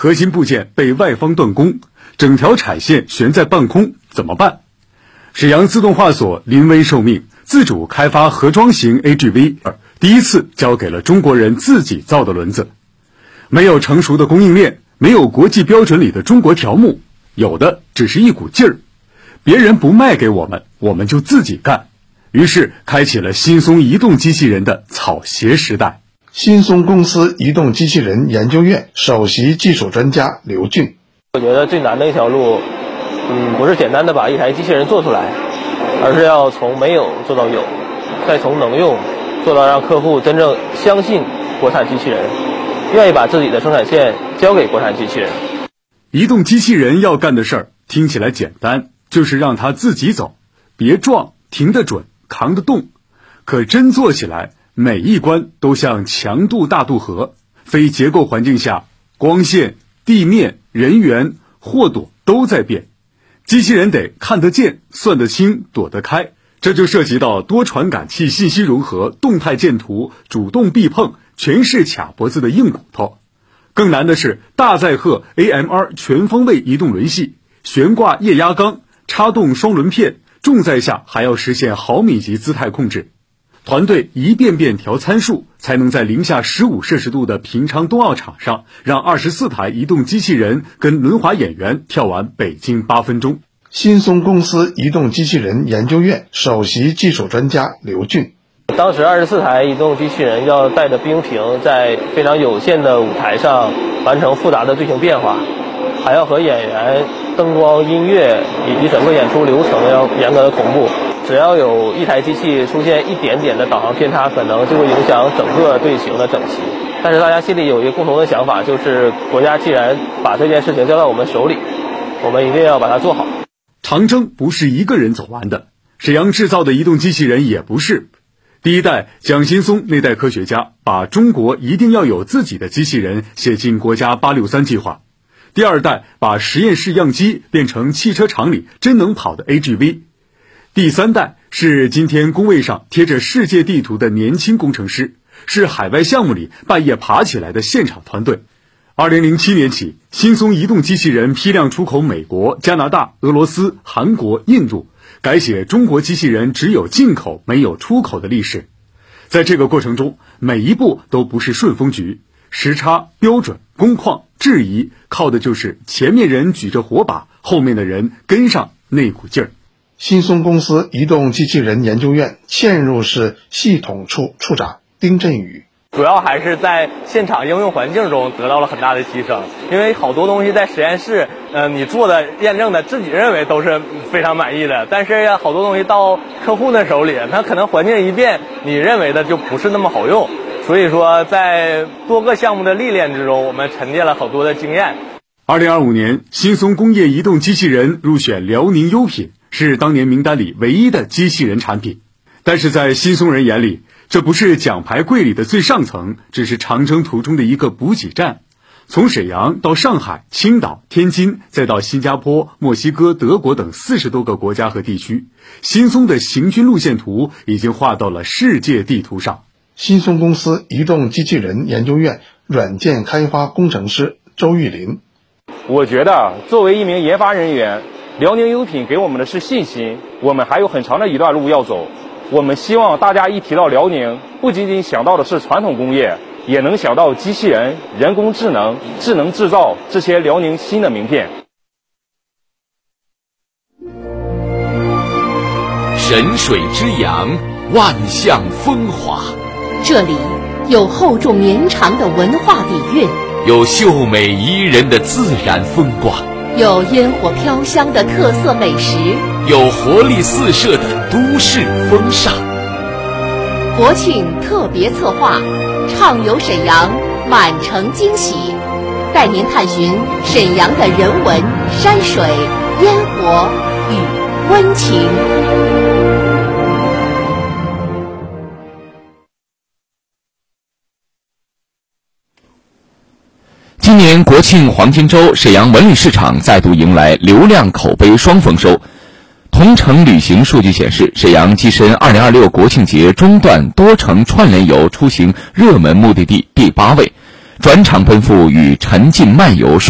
核心部件被外方断供，整条产线悬在半空，怎么办？沈阳自动化所临危受命，自主开发盒装型 AGV， 第一次交给了中国人自己造的轮子。没有成熟的供应链，没有国际标准里的中国条目，有的只是一股劲儿。别人不卖给我们，我们就自己干。于是开启了新松移动机器人的草鞋时代。 新松公司移动机器人研究院首席技术专家刘俊： 我觉得最难的一条路，不是简单的把一台机器人做出来，而是要从没有做到有，再从能用做到让客户真正相信国产机器人，愿意把自己的生产线交给国产机器人。 移动机器人要干的事儿听起来简单，就是让它自己走，别撞，停得准，扛得动。可真做起来，每一关都像强度大渡河，非结构环境下，光线、地面、人员、货躲都在变。机器人得看得见、算得清、躲得开，这就涉及到多传感器信息融合、动态见图、主动避碰，全是卡脖子的硬骨头。更难的是大载荷 AMR 全方位移动轮系，悬挂液压缸，插动双轮片，重载下还要实现毫米级姿态控制。团队一遍遍调参数，才能在零下15摄氏度的平昌冬奥场上，让24台移动机器人跟轮滑演员跳完北京8分钟。 新松公司移动机器人研究院首席技术专家刘俊： 当时24台移动机器人要带着冰屏，在非常有限的舞台上完成复杂的队形变化，还要和演员、灯光、音乐以及整个演出流程要严格的同步。只要有一台机器出现一点点的导航偏差，可能就会影响整个队形的整齐。但是大家心里有一个共同的想法，就是国家既然把这件事情交到我们手里，我们一定要把它做好。 长征不是一个人走完的，沈阳制造的移动机器人也不是。第一代蒋新松那代科学家把中国一定要有自己的机器人写进国家863计划。第二代把实验室样机变成汽车厂里真能跑的 AGV。第三代是今天工位上贴着世界地图的年轻工程师，是海外项目里半夜爬起来的现场团队。2007年起，新松移动机器人批量出口美国、加拿大、俄罗斯、韩国、印度，改写中国机器人只有进口没有出口的历史。在这个过程中，每一步都不是顺风局，时差、标准、工况、质疑，靠的就是前面人举着火把，后面的人跟上那股劲儿。 新松公司移动机器人研究院嵌入式系统处处长丁振宇： 主要还是在现场应用环境中得到了很大的提升，因为好多东西在实验室，你做的验证的自己认为都是非常满意的，但是好多东西到客户的手里，他可能环境一变，你认为的就不是那么好用。所以说，在多个项目的历练之中，我们沉淀了好多的经验。 2025年，新松工业移动机器人入选辽宁优品，是当年名单里唯一的机器人产品。但是在新松人眼里，这不是奖牌柜里的最上层，只是长征途中的一个补给站。从沈阳到上海、青岛、天津，再到新加坡、墨西哥、德国等40多个国家和地区，新松的行军路线图已经画到了世界地图上。 新松公司移动机器人研究院软件开发工程师周玉林： 我觉得作为一名研发人员，辽宁优品给我们的是信心，我们还有很长的一段路要走。我们希望大家一提到辽宁，不仅仅想到的是传统工业，也能想到机器人、人工智能、智能制造这些辽宁新的名片。 神水之阳，万象风华。 这里有厚重绵长的文化底蕴， 有秀美宜人的自然风光， 有烟火飘香的特色美食， 有活力四射的都市风尚。 国庆特别策划，畅游沈阳，满城惊喜，带您探寻沈阳的人文、山水、烟火与温情。 今年国庆黄金周，沈阳文旅市场再度迎来流量口碑双丰收。同程旅行数据显示，沈阳跻身2026国庆节中段多城串联游出行热门目的地第8位，转场奔赴与沉浸漫游